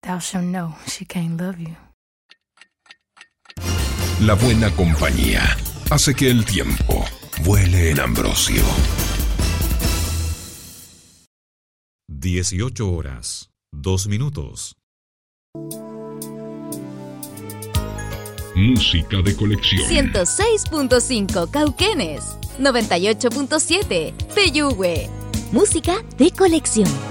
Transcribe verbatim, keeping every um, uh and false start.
thou shalt know she can't love you. La buena compañía hace que el tiempo vuele en Ambrosio. dieciocho horas, dos minutos. Música de colección. ciento seis punto cinco Cauquenes, noventa y ocho punto siete Peyúgue. Música de colección.